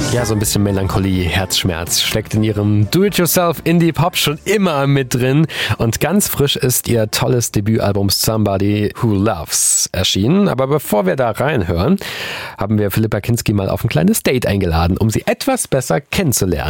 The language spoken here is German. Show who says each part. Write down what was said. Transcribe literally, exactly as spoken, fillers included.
Speaker 1: Ja, so ein bisschen Melancholie, Herzschmerz steckt in ihrem Do-It-Yourself-Indie-Pop schon immer mit drin. Und ganz frisch ist ihr tolles Debütalbum Somebody Who Loves erschienen. Aber bevor wir da reinhören, haben wir Philippa Kinski mal auf ein kleines Date eingeladen, um sie etwas besser kennenzulernen.